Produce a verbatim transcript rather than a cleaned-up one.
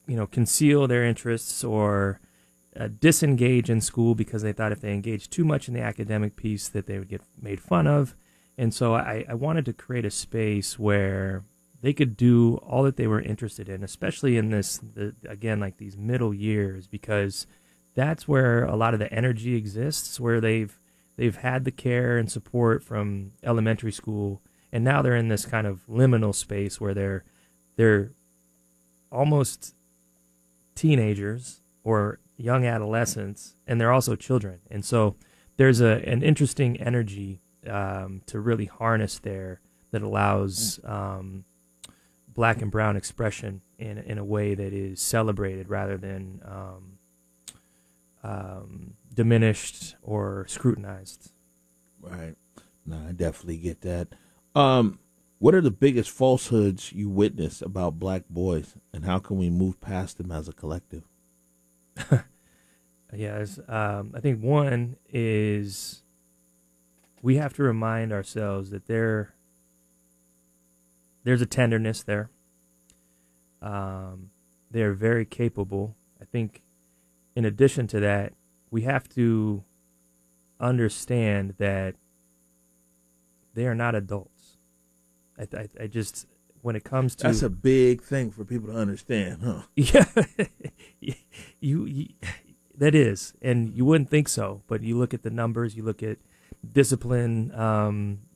you know, conceal their interests or uh, disengage in school because they thought if they engaged too much in the academic piece that they would get made fun of. And so I, I wanted to create a space where they could do all that they were interested in, especially in this, the, again, like these middle years, because that's where a lot of the energy exists, where they've they've had the care and support from elementary school, and now they're in this kind of liminal space where they're they're almost teenagers or young adolescents, and they're also children. And so there's a an interesting energy um, to really harness there that allows um, black and brown expression in in a way that is celebrated rather than um, um, diminished or scrutinized. Right. No, I definitely get that. Um, what are the biggest falsehoods you witness about black boys, and how can we move past them as a collective? Yes, um, I think one is we have to remind ourselves that there there's a tenderness there. Um, they're very capable. I think in addition to that, we have to understand that they are not adults. I, I, I just, when it comes to... That's a big thing for people to understand, huh? Yeah, you, you, that is, and you wouldn't think so, but you look at the numbers, you look at discipline, um,